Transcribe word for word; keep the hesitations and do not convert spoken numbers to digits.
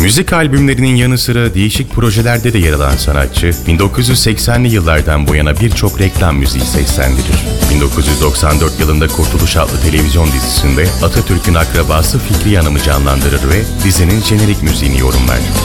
Müzik albümlerinin yanı sıra değişik projelerde de yer alan sanatçı, bin dokuz yüz seksenli yıllardan bu yana birçok reklam müziği seslendirir. bin dokuz yüz doksan dört yılında Kurtuluş adlı televizyon dizisinde Atatürk'ün akrabası Fikriye Hanım'ı canlandırır ve dizinin jenerik müziğini yorumlar.